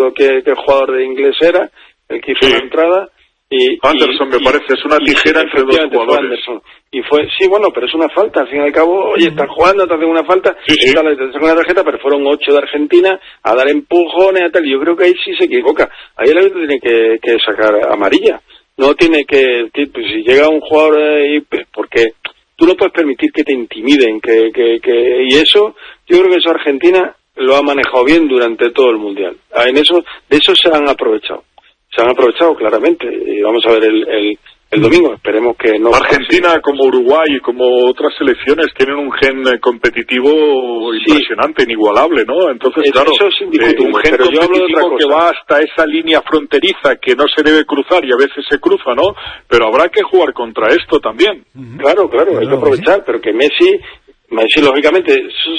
recuerdo qué jugador de inglés era, el que hizo la entrada. Anderson me parece, es una tijera entre dos jugadores. Y fue, sí, bueno, pero es una falta, al fin y al cabo, oye, están jugando, te hacen una falta, te sacan una tarjeta, pero fueron 8 de Argentina a dar empujones y tal, y yo creo que ahí sí se equivoca. Ahí el árbitro tiene que sacar amarilla, no tiene pues, si llega un jugador porque tú no puedes permitir que te intimiden, y eso, yo creo que eso Argentina lo ha manejado bien durante todo el Mundial. De eso se han aprovechado claramente, y vamos a ver el domingo, esperemos que no. Argentina, como Uruguay y como otras selecciones, tienen un gen competitivo impresionante, inigualable, ¿no? Entonces, claro, eso es indiscutible, un gen competitivo que va hasta esa línea fronteriza que no se debe cruzar y a veces se cruza, ¿no? Pero habrá que jugar contra esto también. Claro, hay que aprovechar, pero que Messi, lógicamente,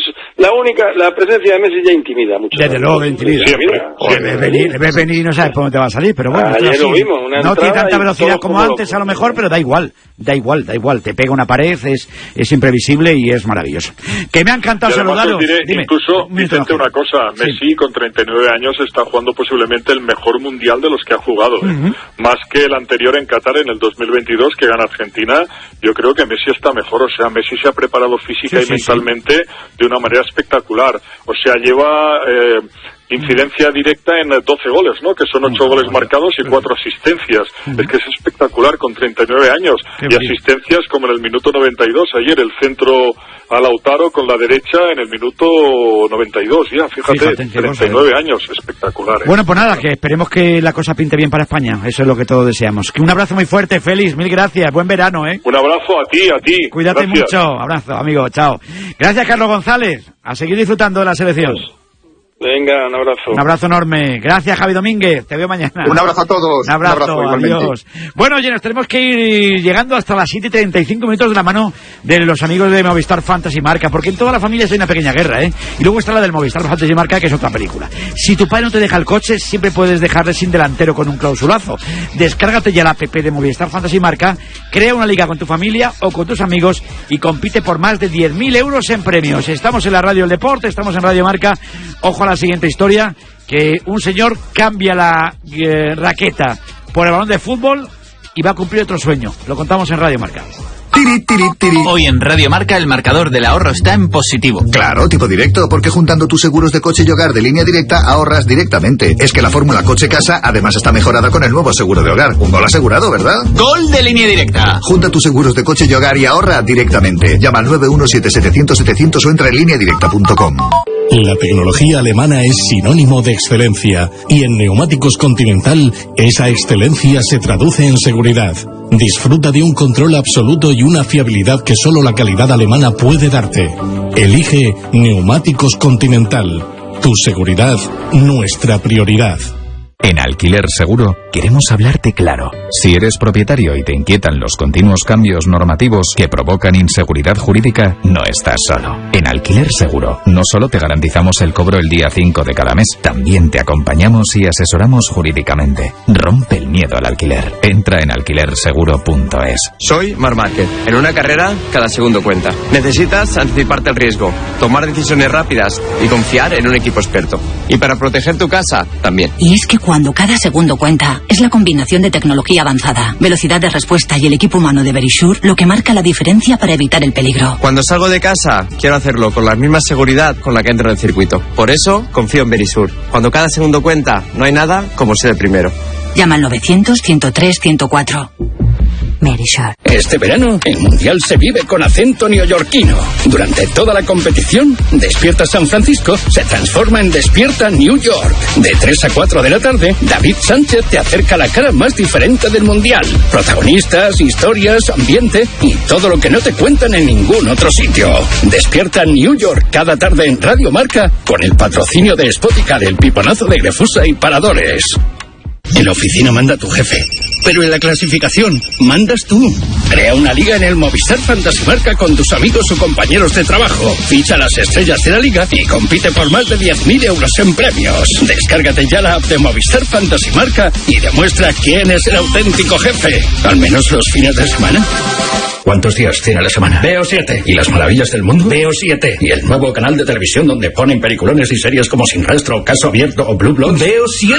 la presencia de Messi ya intimida mucho. Desde luego intimida. Le ves venir y no sabes por dónde te va a salir, pero bueno. Ayer lo vimos, no tiene tanta velocidad como antes, a lo mejor, pero da igual. Te pega una pared, es imprevisible y es maravilloso. Que me ha encantado saludaros. Incluso, Vicente, una cosa, Messi con 39 años está jugando posiblemente el mejor mundial de los que ha jugado, más que el anterior en Qatar en el 2022 que gana Argentina. Yo creo que Messi está mejor, o sea, Messi se ha preparado física y mentalmente de una manera espectacular, o sea, lleva incidencia directa en 12 goles, ¿no? Que son 8 goles marcados y 4 asistencias. Es que es espectacular con 39 años. Y asistencias como en el minuto 92. Ayer el centro a Lautaro con la derecha en el minuto 92. Ya, fíjate 39 años. Espectacular, ¿eh? Bueno, pues nada, que esperemos que la cosa pinte bien para España. Eso es lo que todos deseamos. Que un abrazo muy fuerte, Félix. Mil gracias. Buen verano, ¿eh? Un abrazo a ti. Cuídate mucho. Abrazo, amigo. Chao. Gracias, Carlos González. A seguir disfrutando de la selección. Venga, un abrazo. Un abrazo enorme. Gracias, Javi Domínguez. Te veo mañana. Un abrazo a todos. Un abrazo adiós. Bueno, oye, nos tenemos que ir llegando hasta las 7:35 de la mano de los amigos de Movistar Fantasy Marca, porque en toda la familia hay una pequeña guerra, ¿eh? Y luego está la del Movistar Fantasy Marca, que es otra película. Si tu padre no te deja el coche, siempre puedes dejarle sin delantero con un clausulazo. Descárgate ya la app de Movistar Fantasy Marca, crea una liga con tu familia o con tus amigos y compite por más de 10.000 euros en premios. Estamos en la Radio del Deporte, estamos en Radio Marca. Ojo a la siguiente historia, que un señor cambia la raqueta por el balón de fútbol y va a cumplir otro sueño. Lo contamos en Radio Marca. Hoy en Radio Marca el marcador del ahorro está en positivo. Claro, tipo directo, porque juntando tus seguros de coche y hogar de Línea Directa ahorras directamente. Es que la fórmula coche-casa además está mejorada con el nuevo seguro de hogar. Un gol asegurado, ¿verdad? ¡Gol de Línea Directa! Junta tus seguros de coche y hogar y ahorra directamente. Llama al 917-700-700 o entra en lineadirecta.com. La tecnología alemana es sinónimo de excelencia y en Neumáticos Continental esa excelencia se traduce en seguridad. Disfruta de un control absoluto y una fiabilidad que solo la calidad alemana puede darte. Elige Neumáticos Continental. Tu seguridad, nuestra prioridad. En Alquiler Seguro queremos hablarte claro. Si eres propietario y te inquietan los continuos cambios normativos que provocan inseguridad jurídica, no estás solo. En Alquiler Seguro no solo te garantizamos el cobro el día 5 de cada mes, también te acompañamos y asesoramos jurídicamente. Rompe el miedo al alquiler. Entra en alquilerseguro.es. Soy Marc Márquez. En una carrera, cada segundo cuenta. Necesitas anticiparte al riesgo, tomar decisiones rápidas y confiar en un equipo experto. Y para proteger tu casa, también. Y es que cuando cada segundo cuenta, es la combinación de tecnología avanzada, velocidad de respuesta y el equipo humano de Verisure lo que marca la diferencia para evitar el peligro. Cuando salgo de casa, quiero hacerlo con la misma seguridad con la que entro en el circuito. Por eso, confío en Verisure. Cuando cada segundo cuenta, no hay nada como ser el primero. Llama al 900-103-104. Verisure. Este verano, el Mundial se vive con acento neoyorquino. Durante toda la competición, Despierta San Francisco se transforma en Despierta New York. De 3 a 4 de la tarde, David Sánchez te acerca la cara más diferente del Mundial. Protagonistas, historias, ambiente y todo lo que no te cuentan en ningún otro sitio. Despierta New York cada tarde en Radio Marca con el patrocinio de Spoticar, el piponazo de Grefusa y Paradores. En la oficina manda tu jefe, pero en la clasificación mandas tú. Crea una liga en el Movistar Fantasy Marca con tus amigos o compañeros de trabajo. Ficha las estrellas de la liga y compite por más de 10.000 euros en premios. Descárgate ya la app de Movistar Fantasy Marca y demuestra quién es el auténtico jefe. Al menos los fines de semana. ¿Cuántos días tiene la semana? Veo 7. ¿Y las maravillas del mundo? Veo 7. ¿Y el nuevo canal de televisión donde ponen peliculones y series como Sin Rastro, Caso Abierto o Blue Bloods? Veo 7.